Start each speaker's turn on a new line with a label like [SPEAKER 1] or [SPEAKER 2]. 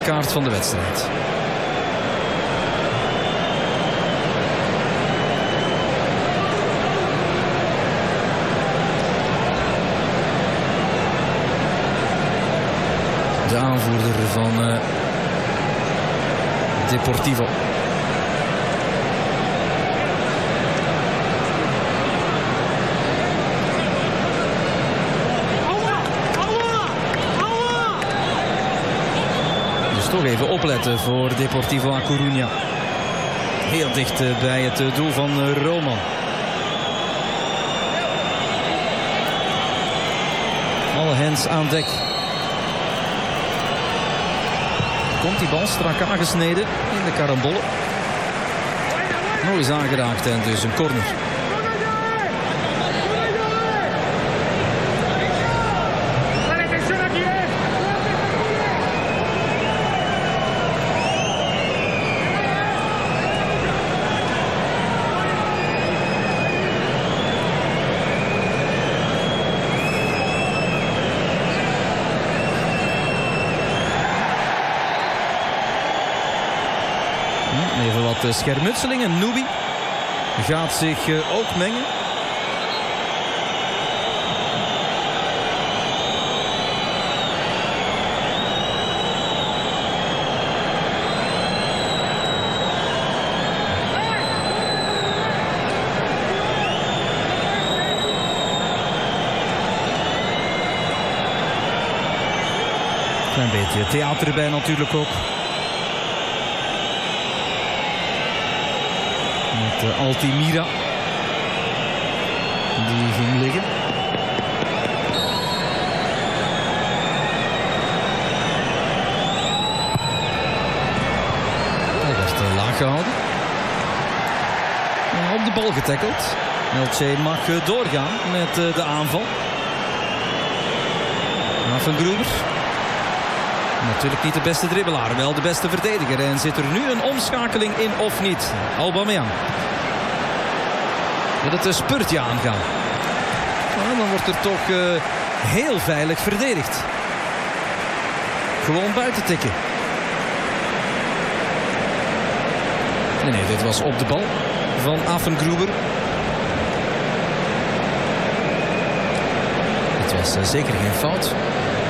[SPEAKER 1] Kaart van de wedstrijd. De aanvoerder van Deportivo. Dus toch even opletten voor Deportivo A Coruña. Heel dicht bij het doel van Roman. Alle hands aan dek. Komt die bal strak aangesneden in de karambolle. Nog eens aangeraakt en dus een corner. Even wat schermutselingen. Nubi gaat zich ook mengen. Klein beetje theater erbij natuurlijk ook. Met Altimira. Die ging liggen. Hij werd laag gehouden. En op de bal getackeld. Elche mag doorgaan met de aanval. Van Gruber. Natuurlijk niet de beste dribbelaar, wel de beste verdediger. En zit er nu een omschakeling in of niet? Aubameyang. Met het spurtje aangaan. Nou, dan wordt er toch heel veilig verdedigd. Gewoon buiten tikken. Nee, dit was op de bal van Affengruber. Het was zeker geen fout.